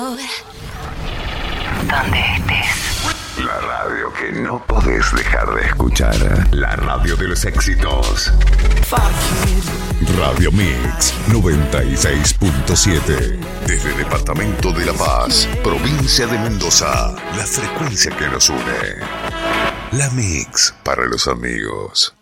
Donde estés. La radio que no podés dejar de escuchar. La radio de los éxitos. Radio Mix 96.7. Desde Departamento de La Paz, provincia de Mendoza. La frecuencia que nos une. La Mix para los amigos.